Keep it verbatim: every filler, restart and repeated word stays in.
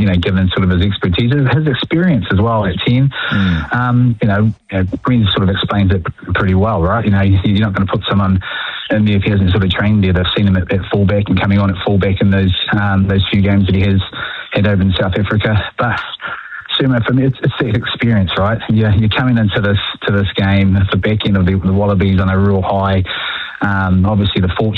know, given sort of his expertise, his experience as well at ten. Mm. Um, you know, Brent sort of explains it pretty well, right? You know, you're not going to put someone in there if he hasn't sort of trained there. They've seen him at, at fullback and coming on at fullback in those um, those few games that he has had over in South Africa. But Sumo, for me, it's, it's that experience, right? You're, you're coming into this to this game at the back end of the, the Wallabies on a real high. Um, obviously, the fortune